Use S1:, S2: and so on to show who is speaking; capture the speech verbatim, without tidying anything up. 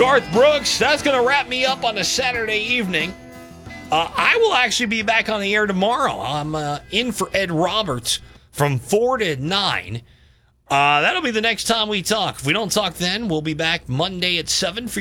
S1: Garth Brooks, that's going to wrap me up on a Saturday evening. Uh, I will actually be back on the air tomorrow. I'm uh, in for Ed Roberts from four to nine. Uh, that'll be the next time we talk. If we don't talk then, we'll be back Monday at seven for